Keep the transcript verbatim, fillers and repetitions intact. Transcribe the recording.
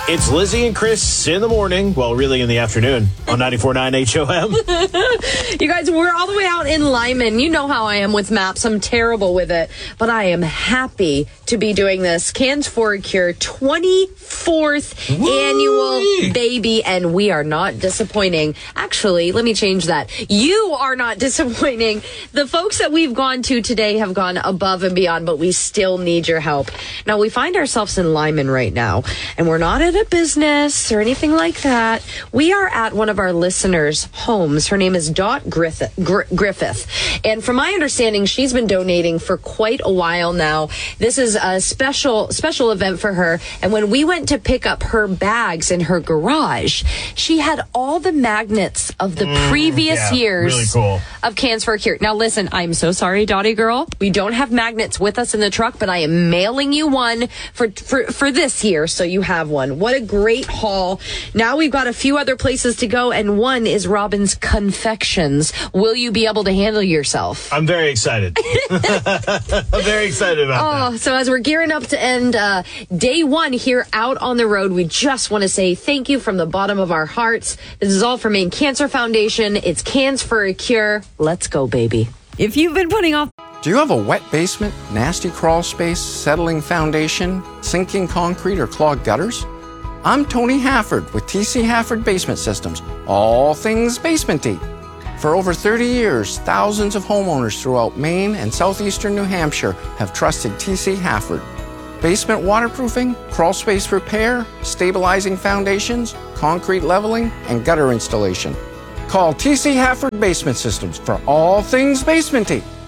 It's Lizzie and Chris in the morning, well, really in the afternoon, on ninety-four point nine H O M. You guys, we're all the way out in Lyman. You know how I am with maps. I'm terrible with it. But I am happy to be doing this. Cans for a Cure twenty-fourth Woo-wee. Annual baby, and we are not disappointing. Actually, let me change that. You are not disappointing. The folks that we've gone to today have gone above and beyond, but we still need your help. Now, we find ourselves in Lyman right now, and we're not at a business or anything like that. We are at one of our listeners' homes. Her name is Dot Griffith, Gr- Griffith. And from my understanding, she's been donating for quite a while now. This is a special, special event for her. And when we went to pick up her bags in her garage, she had all the magnets of the mm, previous yeah, years really cool. of Cans for a Cure. Now, listen, I'm so sorry, Dottie girl. We don't have magnets with us in the truck, but I am mailing you one for, for, for this year, so you have one. What a great haul. Now we've got a few other places to go, and one is Robin's Confections. Will you be able to handle yourself? I'm very excited. I'm very excited about oh, that. So as we're gearing up to end uh, day one here out on the road, we just want to say thank you from the bottom of our hearts. This is all from Maine Cancer Foundation. It's Cans for a Cure. Let's go, baby. If you've been putting off... Do you have a wet basement, nasty crawl space, settling foundation, sinking concrete, or clogged gutters? I'm Tony Hafford with T C Hafford Basement Systems, all things basement-y. For over thirty years, thousands of homeowners throughout Maine and southeastern New Hampshire have trusted T C Hafford. Basement waterproofing, crawl space repair, stabilizing foundations, concrete leveling, and gutter installation. Call T C Hafford Basement Systems for all things basement-y.